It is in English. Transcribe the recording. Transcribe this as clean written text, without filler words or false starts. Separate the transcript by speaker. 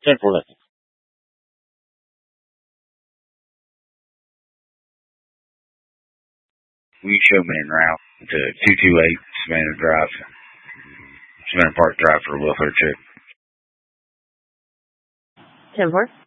Speaker 1: 10-4 left.
Speaker 2: We show me en route to 228 Savannah Drive, Savannah Park Drive for a welfare check.
Speaker 3: 10-4.